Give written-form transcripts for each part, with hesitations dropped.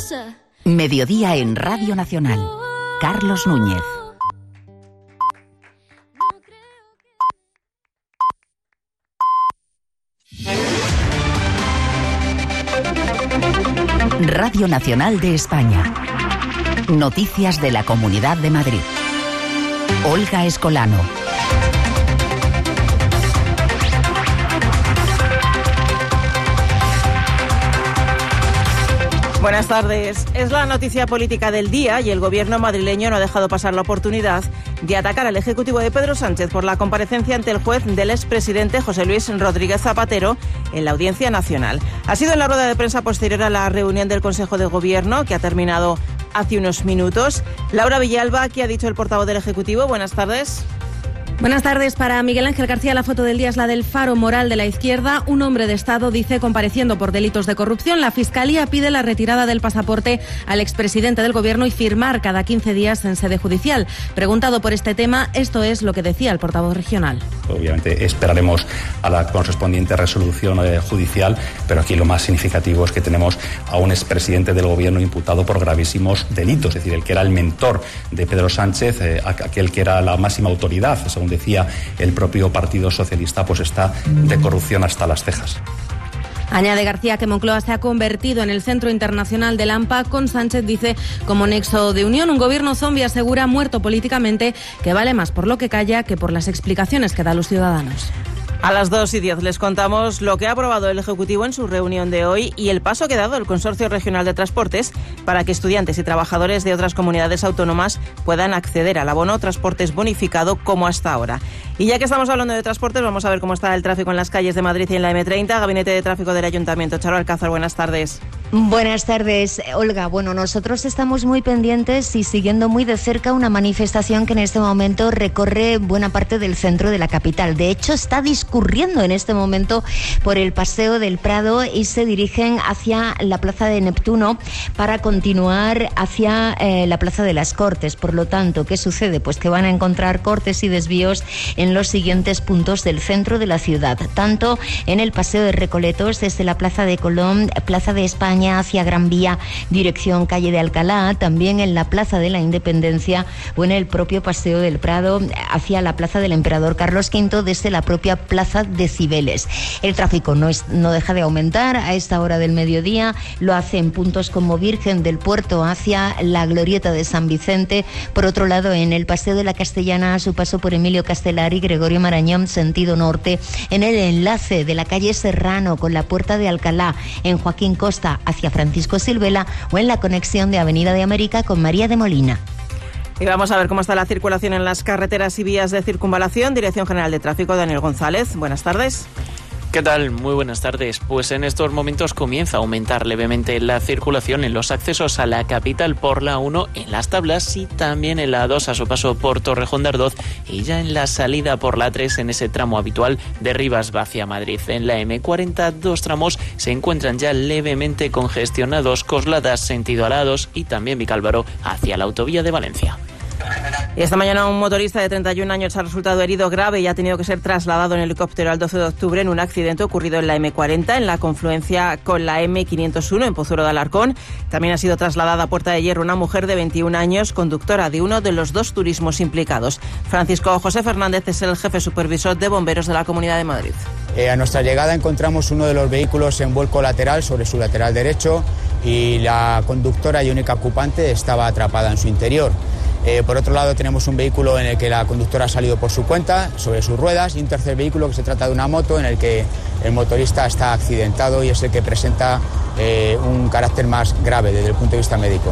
cosa. Mediodía en Radio Nacional. Carlos Núñez. Radio Nacional de España. Noticias de la Comunidad de Madrid. Olga Escolano. Buenas tardes. Es la noticia política del día y el gobierno madrileño no ha dejado pasar la oportunidad de atacar al Ejecutivo de Pedro Sánchez por la comparecencia ante el juez del expresidente José Luis Rodríguez Zapatero en la Audiencia Nacional. Ha sido en la rueda de prensa posterior a la reunión del Consejo de Gobierno, que ha terminado hace unos minutos. Laura Villalba, ¿qué ha dicho el portavoz del Ejecutivo? Buenas tardes. Buenas tardes. Para Miguel Ángel García, la foto del día es la del faro moral de la izquierda. Un hombre de Estado dice compareciendo por delitos de corrupción. La Fiscalía pide la retirada del pasaporte al expresidente del Gobierno y firmar cada 15 días en sede judicial. Preguntado por este tema, esto es lo que decía el portavoz regional. Obviamente esperaremos a la correspondiente resolución judicial, pero aquí lo más significativo es que tenemos a un expresidente del Gobierno imputado por gravísimos delitos, es decir, el que era el mentor de Pedro Sánchez, aquel que era la máxima autoridad, según decía el propio Partido Socialista, pues está de corrupción hasta las cejas. Añade García que Moncloa se ha convertido en el centro internacional del AMPA, con Sánchez, dice, como nexo de unión. Un gobierno zombi, asegura, muerto políticamente, que vale más por lo que calla que por las explicaciones que da a los ciudadanos. A las 2:10 les contamos lo que ha aprobado el Ejecutivo en su reunión de hoy y el paso que ha dado el Consorcio Regional de Transportes para que estudiantes y trabajadores de otras comunidades autónomas puedan acceder al abono transportes bonificado como hasta ahora. Y ya que estamos hablando de transportes, vamos a ver cómo está el tráfico en las calles de Madrid y en la M30. Gabinete de Tráfico del Ayuntamiento. Charo Alcázar, buenas tardes. Buenas tardes, Olga. Bueno, nosotros estamos muy pendientes y siguiendo muy de cerca una manifestación que en este momento recorre buena parte del centro de la capital. De hecho, está discurriendo en este momento por el Paseo del Prado y se dirigen hacia la Plaza de Neptuno para continuar hacia la Plaza de las Cortes. Por lo tanto, ¿qué sucede? Pues que van a encontrar cortes y desvíos en los siguientes puntos del centro de la ciudad, tanto en el Paseo de Recoletos, desde la Plaza de Colón, Plaza de España hacia Gran Vía, dirección Calle de Alcalá, también en la Plaza de la Independencia o en el propio Paseo del Prado hacia la Plaza del Emperador Carlos V, desde la propia Plaza de Cibeles. El tráfico no deja de aumentar a esta hora del mediodía, lo hace en puntos como Virgen del Puerto hacia la Glorieta de San Vicente. Por otro lado, en el Paseo de la Castellana, a su paso por Emilio Castelar y Gregorio Marañón, sentido norte, en el enlace de la calle Serrano con la Puerta de Alcalá, en Joaquín Costa hacia Francisco Silvela o en la conexión de Avenida de América con María de Molina. Y vamos a ver cómo está la circulación en las carreteras y vías de circunvalación. Dirección General de Tráfico, Daniel González. Buenas tardes. ¿Qué tal? Muy buenas tardes. Pues en estos momentos comienza a aumentar levemente la circulación en los accesos a la capital por la 1 en Las Tablas y también en la 2 a su paso por Torrejón de Ardoz y ya en la salida por la 3 en ese tramo habitual de Rivas hacia Madrid. En la M40 dos tramos se encuentran ya levemente congestionados, Coslada sentido Alados y también Vicálvaro hacia la autovía de Valencia. Y esta mañana un motorista de 31 años ha resultado herido grave y ha tenido que ser trasladado en helicóptero al 12 de octubre en un accidente ocurrido en la M40, en la confluencia con la M501 en Pozuelo de Alarcón. También ha sido trasladada a Puerta de Hierro una mujer de 21 años, conductora de uno de los dos turismos implicados. Francisco José Fernández es el jefe supervisor de bomberos de la Comunidad de Madrid. A nuestra llegada encontramos uno de los vehículos en vuelco lateral sobre su lateral derecho y la conductora y única ocupante estaba atrapada en su interior. Por otro lado, tenemos un vehículo en el que la conductora ha salido por su cuenta, sobre sus ruedas, y un tercer vehículo que se trata de una moto en el que el motorista está accidentado y es el que presenta un carácter más grave desde el punto de vista médico.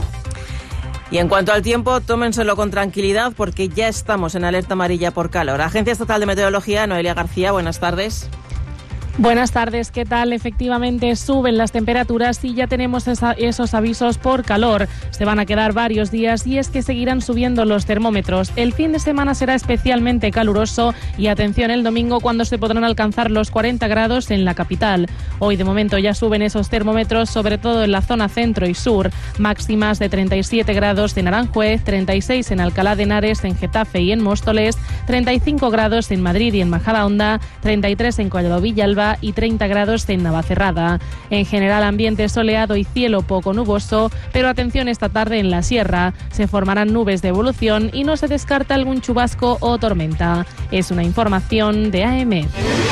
Y en cuanto al tiempo, tómenselo con tranquilidad porque ya estamos en alerta amarilla por calor. Agencia Estatal de Meteorología, Noelia García, buenas tardes. Buenas tardes, ¿qué tal? Efectivamente suben las temperaturas y ya tenemos esos avisos por calor. Se van a quedar varios días y es que seguirán subiendo los termómetros. El fin de semana será especialmente caluroso y atención el domingo cuando se podrán alcanzar los 40 grados en la capital. Hoy de momento ya suben esos termómetros, sobre todo en la zona centro y sur. Máximas de 37 grados en Aranjuez, 36 en Alcalá de Henares, en Getafe y en Móstoles, 35 grados en Madrid y en Majadahonda, 33 en Collado Villalba Oliva y 30 grados en Navacerrada. En general, ambiente soleado y cielo poco nuboso, pero atención esta tarde en la sierra. Se formarán nubes de evolución y no se descarta algún chubasco o tormenta. Es una información de AM.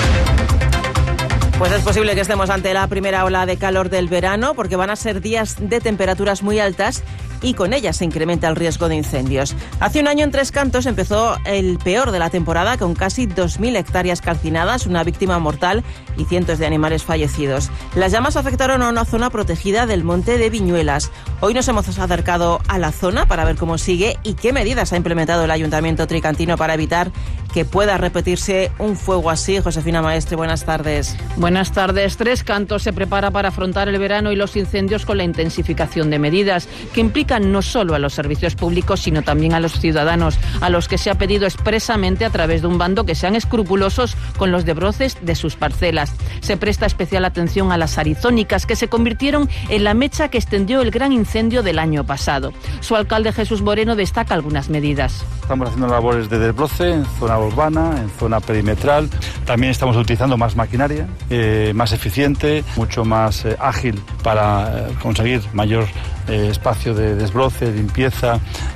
Pues es posible que estemos ante la primera ola de calor del verano, porque van a ser días de temperaturas muy altas y con ellas se incrementa el riesgo de incendios. Hace un año en Tres Cantos empezó el peor de la temporada, con casi 2.000 hectáreas calcinadas, una víctima mortal y cientos de animales fallecidos. Las llamas afectaron a una zona protegida del Monte de Viñuelas. Hoy nos hemos acercado a la zona para ver cómo sigue y qué medidas ha implementado el Ayuntamiento tricantino para evitar que pueda repetirse un fuego así. Josefina Maestre, buenas tardes. Buenas tardes. Tres Cantos se prepara para afrontar el verano y los incendios con la intensificación de medidas que implican no solo a los servicios públicos, sino también a los ciudadanos, a los que se ha pedido expresamente a través de un bando que sean escrupulosos con los desbroces de sus parcelas. Se presta especial atención a las arizónicas, que se convirtieron en la mecha que extendió el gran incendio del año pasado. Su alcalde, Jesús Moreno, destaca algunas medidas. Estamos haciendo labores de desbroce en zona urbana, en zona perimetral. También estamos utilizando más maquinaria, más eficiente, mucho más ágil para conseguir mayor espacio de desbroce, limpieza,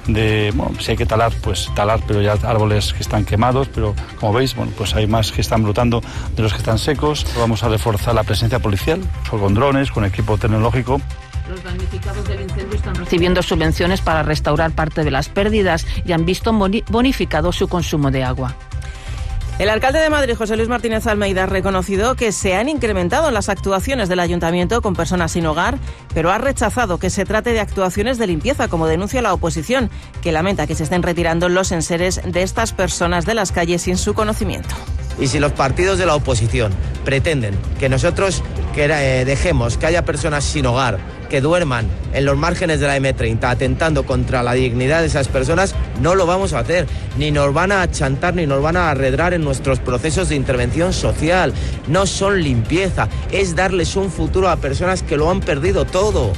si hay que talar, pues talar, pero ya árboles que están quemados, pero como veis, pues hay más que están brotando de los que están secos. Vamos a reforzar la presencia policial, con drones, con equipo tecnológico. Los damnificados del incendio están recibiendo subvenciones para restaurar parte de las pérdidas y han visto bonificado su consumo de agua. El alcalde de Madrid, José Luis Martínez Almeida, ha reconocido que se han incrementado las actuaciones del ayuntamiento con personas sin hogar, pero ha rechazado que se trate de actuaciones de limpieza, como denuncia la oposición, que lamenta que se estén retirando los enseres de estas personas de las calles sin su conocimiento. Y si los partidos de la oposición pretenden que nosotros dejemos que haya personas sin hogar, que duerman en los márgenes de la M30 atentando contra la dignidad de esas personas, no lo vamos a hacer. Ni nos van a achantar ni nos van a arredrar en nuestros procesos de intervención social. No son limpieza, es darles un futuro a personas que lo han perdido todo.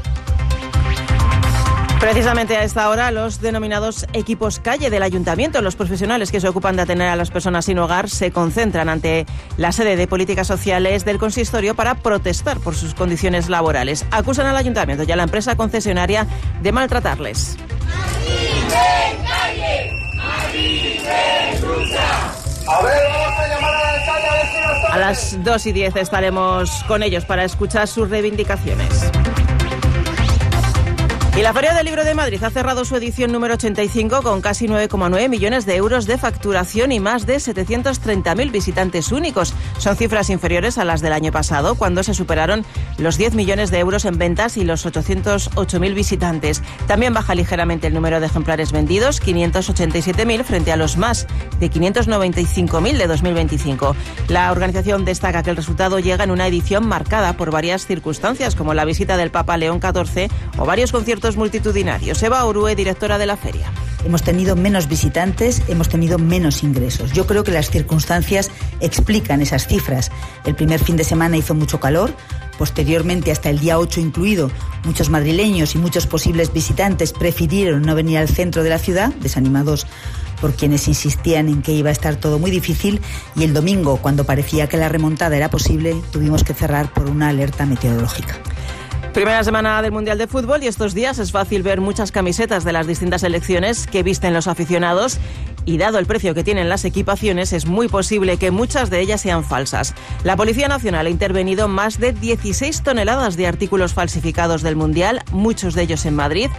Precisamente a esta hora, los denominados equipos calle del ayuntamiento, los profesionales que se ocupan de atender a las personas sin hogar, se concentran ante la sede de políticas sociales del consistorio para protestar por sus condiciones laborales. Acusan al ayuntamiento y a la empresa concesionaria de maltratarles. A las 2:10 estaremos con ellos para escuchar sus reivindicaciones. Y la Feria del Libro de Madrid ha cerrado su edición número 85 con casi 9,9 millones de euros de facturación y más de 730.000 visitantes únicos. Son cifras inferiores a las del año pasado, cuando se superaron los 10 millones de euros en ventas y los 808.000 visitantes. También baja ligeramente el número de ejemplares vendidos, 587.000 frente a los más de 595.000 de 2025. La organización destaca que el resultado llega en una edición marcada por varias circunstancias, como la visita del Papa León XIV o varios conciertos multitudinarios. Eva Orue, directora de la feria. Hemos tenido menos visitantes, hemos tenido menos ingresos. Yo creo que las circunstancias explican esas cifras. El primer fin de semana hizo mucho calor, posteriormente, hasta el día 8 incluido, muchos madrileños y muchos posibles visitantes prefirieron no venir al centro de la ciudad, desanimados por quienes insistían en que iba a estar todo muy difícil, y el domingo, cuando parecía que la remontada era posible, tuvimos que cerrar por una alerta meteorológica. Primera semana del Mundial de Fútbol y estos días es fácil ver muchas camisetas de las distintas selecciones que visten los aficionados, y dado el precio que tienen las equipaciones es muy posible que muchas de ellas sean falsas. La Policía Nacional ha intervenido más de 16 toneladas de artículos falsificados del Mundial, muchos de ellos en Madrid.